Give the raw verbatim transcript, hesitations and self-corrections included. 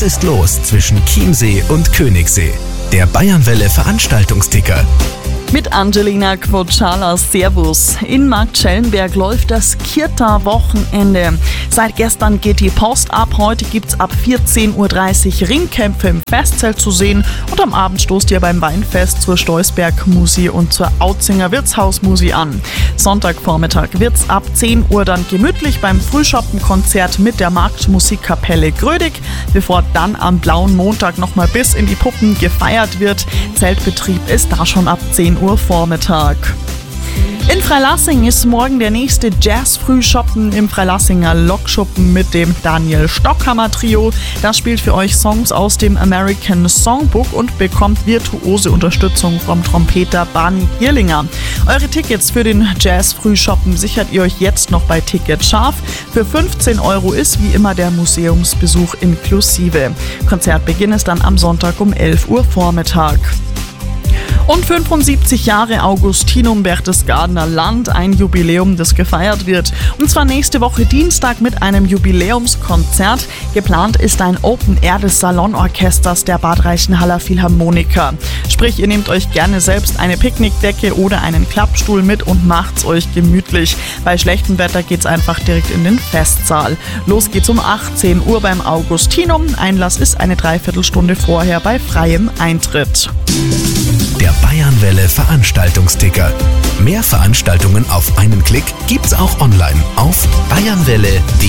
Was ist los zwischen Chiemsee und Königssee? Der Bayernwelle Veranstaltungsticker. Mit Angelina Quocala, Servus. In Marktschellenberg läuft das Kirta-Wochenende. Seit gestern geht die Post ab. Heute gibt's ab vierzehn Uhr dreißig Ringkämpfe im Festzelt zu sehen. Und am Abend stoßt ihr beim Weinfest zur Steusberg-Musi und zur Auzinger Wirtshausmusi an. Sonntagvormittag wird's ab zehn Uhr dann gemütlich beim Frühschoppenkonzert mit der Marktmusikkapelle Grödig, bevor dann am blauen Montag nochmal bis in die Puppen gefeiert wird. Zeltbetrieb ist da schon ab zehn Uhr Vormittag. In Freilassing ist morgen der nächste Jazz-Frühschoppen im Freilassinger Lokschuppen mit dem Daniel Stockhammer Trio. Das spielt für euch Songs aus dem American Songbook und bekommt virtuose Unterstützung vom Trompeter Barney Gierlinger. Eure Tickets für den Jazz-Frühschoppen sichert ihr euch jetzt noch bei Ticket Scharf. Für fünfzehn Euro ist wie immer der Museumsbesuch inklusive. Konzertbeginn ist dann am Sonntag um elf Uhr Vormittag. Und fünfundsiebzig Jahre Augustinum Berchtesgadener Land, ein Jubiläum, das gefeiert wird. Und zwar nächste Woche Dienstag mit einem Jubiläumskonzert. Geplant ist ein Open Air des Salonorchesters der Bad Reichenhaller Philharmoniker. Sprich, ihr nehmt euch gerne selbst eine Picknickdecke oder einen Klappstuhl mit und macht's euch gemütlich. Bei schlechtem Wetter geht's einfach direkt in den Festsaal. Los geht's um achtzehn Uhr beim Augustinum. Einlass ist eine Dreiviertelstunde vorher bei freiem Eintritt. Der Bayernwelle Veranstaltungsticker. Mehr Veranstaltungen auf einen Klick gibt's auch online auf bayernwelle punkt de.